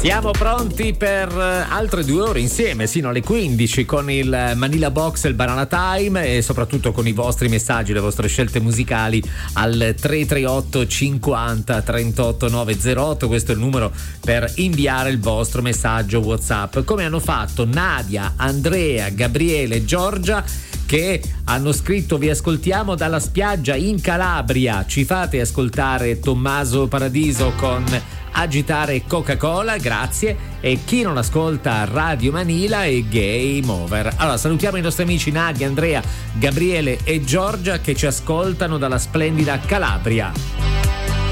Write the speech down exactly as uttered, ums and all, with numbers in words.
Siamo pronti per altre due ore insieme, sino alle quindici, con il Manila Box e il Banana Time, e soprattutto con i vostri messaggi, le vostre scelte musicali al tre tre otto cinquanta trentotto novecentootto. Questo è il numero per inviare il vostro messaggio WhatsApp, come hanno fatto Nadia, Andrea, Gabriele e Giorgia, che hanno scritto: vi ascoltiamo dalla spiaggia in Calabria, ci fate ascoltare Tommaso Paradiso con Agitare Coca-Cola, grazie. E chi non ascolta Radio Manila è Game Over. Allora salutiamo i nostri amici Nadia, Andrea, Gabriele e Giorgia che ci ascoltano dalla splendida Calabria.